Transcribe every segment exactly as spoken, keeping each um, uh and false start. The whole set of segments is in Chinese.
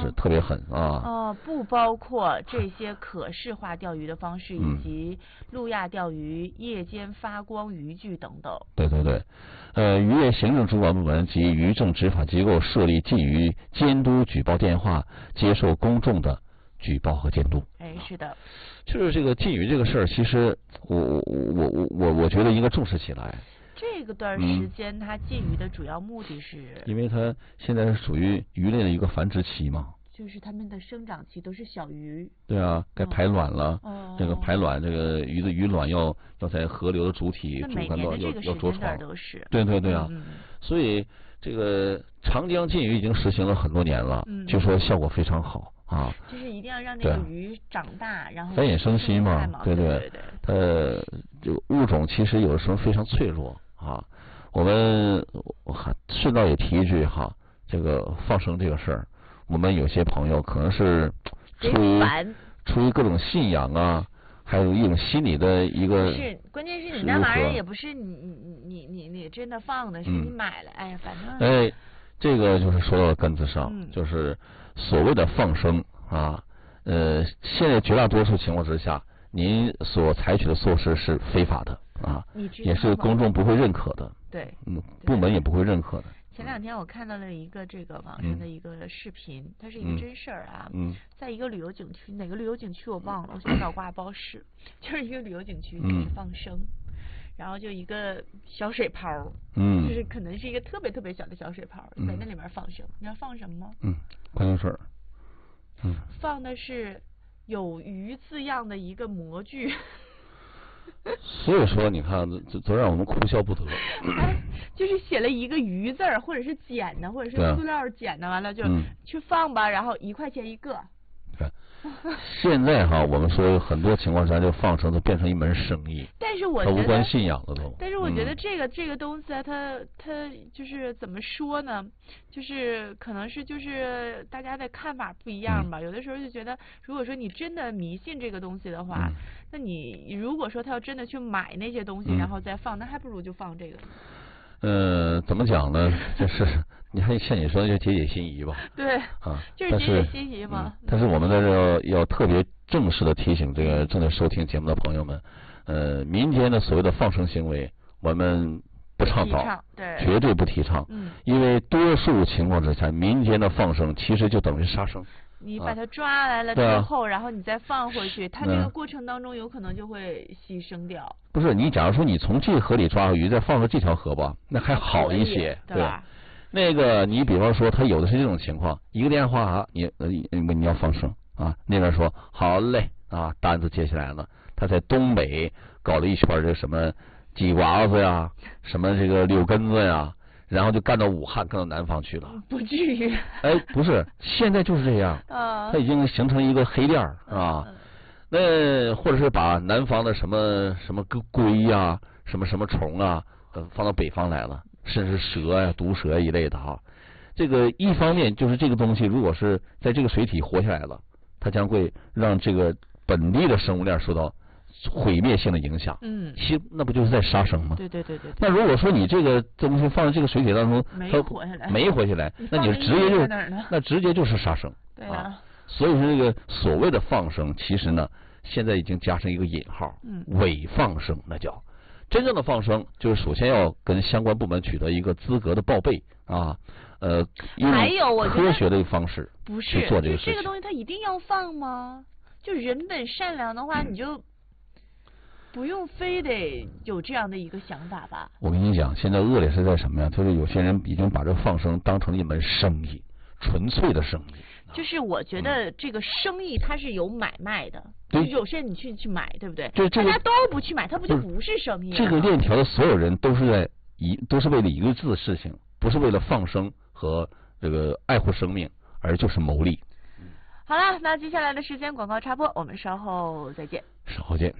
式，特别狠啊。 哦，不包括这些可视化钓鱼的方式，以及路亚钓鱼、夜间发光渔具等等。 对对对，呃，渔业行政主管部门及渔政执法机构设立禁渔监督举报电话，接受公众的举报和监督。 哎，是的。 就是这个禁渔这个事儿，其实我我我我我我觉得应该重视起来。 这个段时间，它禁渔的主要目的是， 因为它现在是属于鱼类的一个繁殖期嘛， 就是它们的生长期都是小鱼。 对啊，该排卵了， 哦、 这个排卵，这个鱼的鱼卵要要在河流的主体主干道要要着床，对对对啊， 嗯、 所以这个长江禁渔已经实行了很多年了， 嗯、 据说效果非常好啊。 就是一定要让那个鱼长大，然后繁衍生息嘛，对对对对，它这个物种其实有的时候非常脆弱。啊，我们还顺道也提一句哈，这个放生这个事儿，我们有些朋友可能是出于出于各种信仰啊，还有一种心理的一个。 是，关键是你那玩意儿也不是你你你你你真的放的，是你买了，哎呀，反正。 哎，这个就是说到根子上， 嗯、 就是所谓的放生啊，呃，现在绝大多数情况之下，您所采取的措施是非法的。啊，也是公众不会认可的， 对， 嗯，部门也不会认可的。 前两天我看到了一个这个网上的一个视频，嗯、它是一个真事儿啊， 嗯， 在一个旅游景区，哪个旅游景区我忘了，我想脑瓜包屎，就是一个旅游景区开始放生，嗯、然后就一个小水泡， 嗯， 就是可能是一个特别特别小的小水泡，嗯、在那里面放生，你知道放什么吗？ 嗯，矿泉水，嗯， 放的是有鱼字样的一个模具。 所以说，你看，这这让我们哭笑不得。 哎，就是写了一个鱼字儿，或者是剪的，或者是塑料剪的，完了就去放吧，然后一块钱一个。 对，现在哈，我们说很多情况下，就放生都变成一门生意。 但是我它无关信仰的都。 但是我觉得这个、嗯、这个东西啊，它它就是怎么说呢？就是可能是就是大家的看法不一样吧。嗯、有的时候就觉得，如果说你真的迷信这个东西的话，嗯、那你如果说他要真的去买那些东西，嗯、然后再放，那还不如就放这个。 呃，怎么讲呢？就是你还像你说的，就解解心疑吧。 对， 啊， 就是解解心疑嘛。 嗯、但是我们在这要要特别正式的提醒这个正在收听节目的朋友们，呃，民间的所谓的放生行为，我们不倡导， 对， 绝对不提倡。 嗯， 因为多数情况之下，民间的放生其实就等于杀生。 你把它抓来了之后，啊、然后你再放回去，它这个过程当中有可能就会牺牲掉。 不是，你假如说你从这个河里抓个鱼，再放到这条河吧，那还好一些， 对吧？ 那个你比方说，他有的是这种情况，一个电话啊，你你你要放生啊，那边说好嘞啊，单子接下来了，他在东北搞了一圈这什么鸡瓜子呀，什么这个柳根子呀。然后就干到武汉，干到南方去了。 不至于。 哎，不是，现在就是这样。 啊。 它已经形成一个黑链儿，是吧？那或者是把南方的什么什么龟呀、啊、什么什么虫啊，呃，放到北方来了，甚至蛇呀、毒蛇一类的哈。这个一方面就是这个东西，如果是在这个水体活下来了，它将会让这个本地的生物链受到毁灭性的影响， 嗯， 其那不就是在杀生吗？ 对对对 对, 对。 那如果说你这个东西放在这个水体当中， 没活下来， 没活下来，那你直接就那直接就是杀生， 对啊。 啊所以说这个所谓的放生，其实呢，现在已经加上一个引号， 嗯， 伪放生，那叫真正的放生，就是首先要跟相关部门取得一个资格的报备啊，呃，用科学的方式不是去做这个事情。 这个东西它一定要放吗？就人本善良的话，你就。不用非得有这样的一个想法吧。 我跟你讲，现在恶劣是在什么呀？就是有些人已经把这放生当成了一门生意，纯粹的生意。 就是我觉得这个生意它是有买卖的， 对、 嗯，有些人你去去买，对不对？ 对， 大家都不去买，它不就不是生意了？ 这个链条的所有人都是在一都是为了一个字的事情，不是为了放生和这个爱护生命，而就是牟利。 好了，那接下来的时间广告插播，我们稍后再见。 稍后见。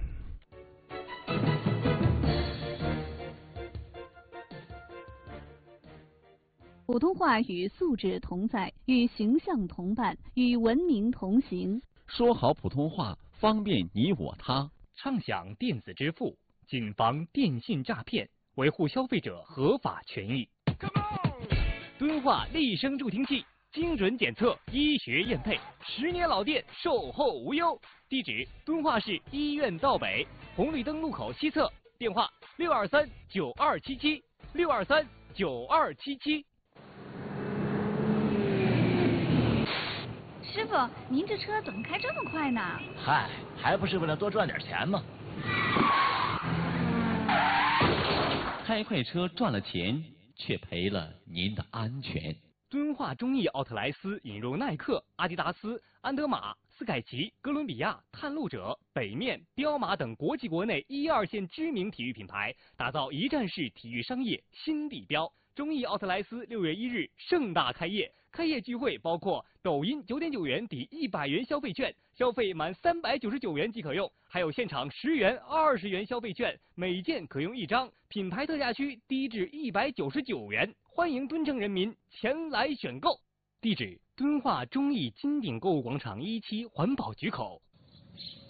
普通话与素质同在，与形象同伴，与文明同行。 说好普通话，方便你我他。畅享电子支付，谨防电信诈骗，维护消费者合法权益。敦化丽声助听器精准检测，医学验配，十年老店，售后无忧。地址：敦化市医院道北红绿灯路口西侧，电话：六二三九二七七六二三九二七七。 师傅，您这车怎么开这么快呢？ 嗨，还不是为了多赚点钱吗？ 开快车赚了钱，却赔了您的安全。 敦化中艺奥特莱斯引入耐克、阿迪达斯、安德玛、斯凯奇、哥伦比亚、探路者、北面、彪马等国际国内一二线知名体育品牌，打造一站式体育商业新地标。中艺奥特莱斯六月一日盛大开业，开业聚会包括抖音九点九元抵一百元消费券，消费满三百九十九元即可用，还有现场十元、二十元消费券，每件可用一张，品牌特价区低至一百九十九元，欢迎敦城人民前来选购。地址：敦化中艺金鼎购物广场一期环保局口。